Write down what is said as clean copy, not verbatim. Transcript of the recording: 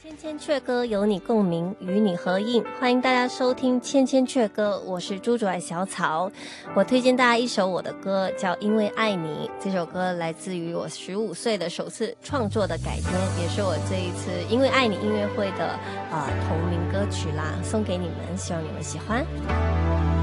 千千阙歌有你共鸣，与你合映。欢迎大家收听千千阙歌，我是朱主爱小草。我推荐大家一首我的歌，叫《因为爱你》。这首歌来自于我15岁的首次创作的改编，也是我这一次《因为爱你》音乐会的同名歌曲啦，送给你们，希望你们喜欢。